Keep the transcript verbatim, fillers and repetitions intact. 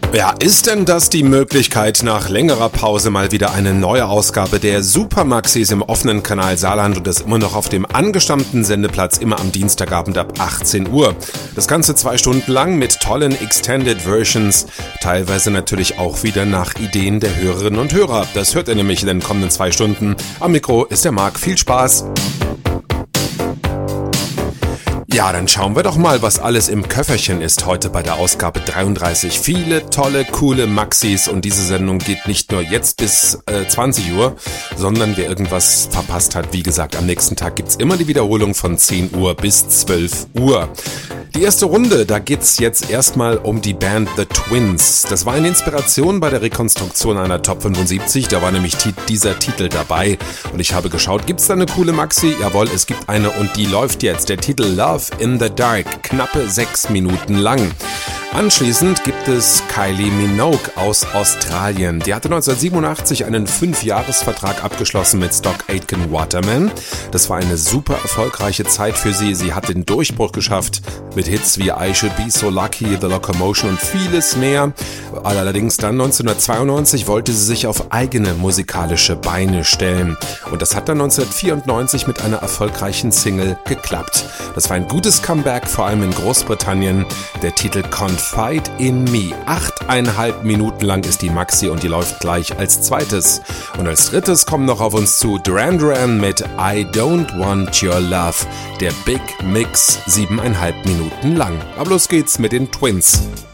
Ja, ist denn das die Möglichkeit, nach längerer Pause mal wieder eine neue Ausgabe der Supermaxis im offenen Kanal Saarland und das immer noch auf dem angestammten Sendeplatz immer am Dienstagabend ab achtzehn Uhr. Das Ganze zwei Stunden lang mit tollen Extended Versions, teilweise natürlich auch wieder nach Ideen der Hörerinnen und Hörer. Das hört ihr nämlich in den kommenden zwei Stunden. Am Mikro ist der Marc. Viel Spaß! Ja, dann schauen wir doch mal, was alles im Köfferchen ist heute bei der Ausgabe dreiunddreißig. Viele tolle, coole Maxis und diese Sendung geht nicht nur jetzt bis äh, zwanzig Uhr, sondern wer irgendwas verpasst hat, wie gesagt, am nächsten Tag gibt's immer die Wiederholung von zehn Uhr bis zwölf Uhr. Die erste Runde, da geht's jetzt erstmal um die Band The Twins. Das war eine Inspiration bei der Rekonstruktion einer Top fünfundsiebzig, da war nämlich t- dieser Titel dabei. Und ich habe geschaut, gibt's da eine coole Maxi? Jawohl, es gibt eine und die läuft jetzt. Der Titel Love in the Dark, knappe sechs Minuten lang. Anschließend gibt es Kylie Minogue aus Australien. Die hatte neunzehnhundertsiebenundachtzig einen fünf-Jahres-Vertrag abgeschlossen mit Stock Aitken Waterman. Das war eine super erfolgreiche Zeit für sie. Sie hat den Durchbruch geschafft mit Hits wie I Should Be So Lucky, The Locomotion und vieles mehr. Allerdings dann neunzehnhundertzweiundneunzig wollte sie sich auf eigene musikalische Beine stellen. Und das hat dann neunzehnhundertvierundneunzig mit einer erfolgreichen Single geklappt. Das war ein gutes Comeback, vor allem in Großbritannien. Der Titel Confide in Me. Achteinhalb Minuten lang ist die Maxi und die läuft gleich als zweites. Und als drittes kommen noch auf uns zu Duran Duran mit I Don't Want Your Love. Der Big Mix, siebeneinhalb Minuten lang. Aber los geht's mit den Twins.